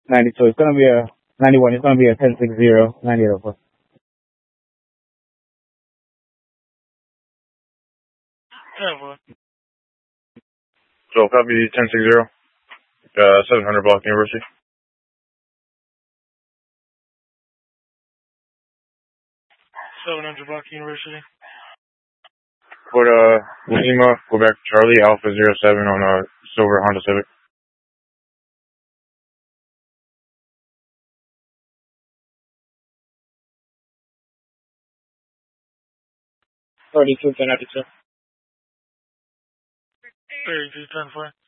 92. It's gonna be a 91. It's gonna be a 1060 9804. So copy 1060, 700 block University. 700 block University. Put Lima, Quebec, Charlie, Alpha 07 on a silver Honda Civic. 32 1092. 32 10 4.